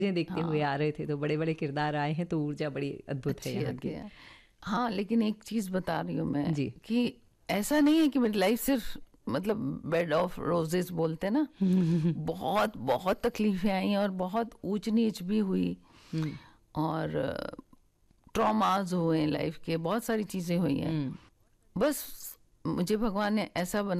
देखते हुए आ रहे थे, तो बड़े बड़े किरदार आए हैं, तो ऊर्जा बड़ी अद्भुत है यहाँ की। हाँ, लेकिन एक चीज़ बता रही हूँ मैं जी। कि ऐसा नहीं है कि मेरी लाइफ सिर्फ मतलब बेड ऑफ रोजेस बोलते हैं ना, बहुत बहुत तकलीफें आई और बहुत ऊंच नीच भी हुई और ट्रॉमाज हुए लाइफ के, बहुत सारी चीज़ें हुई हैं। बस मुझे भगवान ने ऐसा बना